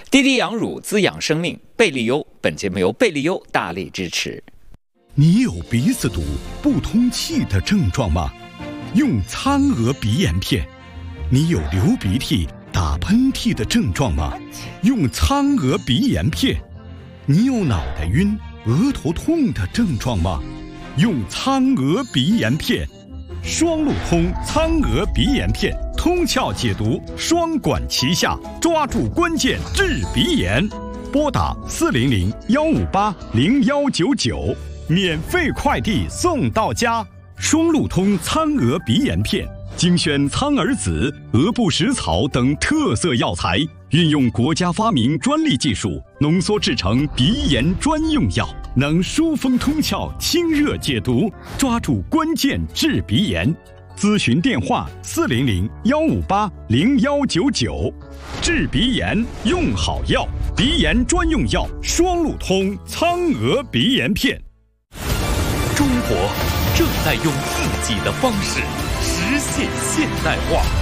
滴滴养乳滋养生命，贝利优。本节目由贝利优大力支持。 你有鼻子堵、不通气的症状吗？用苍娥鼻炎片。你有流鼻涕、打喷嚏的症状吗？用苍娥鼻炎片。你有脑袋晕、额头痛的症状吗？用苍娥鼻炎片。双路通苍娥鼻炎片，通窍解毒，双管齐下，抓住关键治鼻炎。拨打400-158-0199，免费快递送到家。双路通苍娥鼻炎片，精选苍耳子、鹅不食草等特色药材，运用国家发明专利技术，浓缩制成鼻炎专用药，能疏风通窍、清热解毒，抓住关键治鼻炎。咨询电话400-158-0199。治鼻炎用好药，鼻炎专用药双路通苍娥鼻炎片。 中国正在用自己的方式实现现代化。